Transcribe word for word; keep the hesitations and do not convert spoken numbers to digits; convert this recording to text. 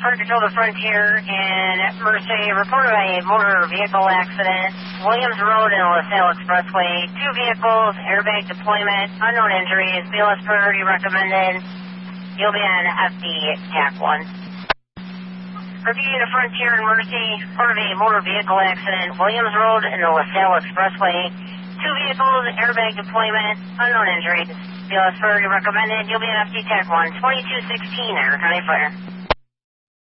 Fire Control to Frontier in Merced reported a motor vehicle accident, Williams Road and LaSalle Expressway. Two vehicles, airbag deployment, unknown injuries, B L S priority recommended. You'll be on F D T A C one. Reviewing the Frontier in Mercy, part of a motor vehicle accident, Williams Road and the LaSalle Expressway. Two vehicles, airbag deployment, unknown injuries. B L S priority recommended. You'll be on F D T A C one. twenty-two sixteen, Aaron County Fire.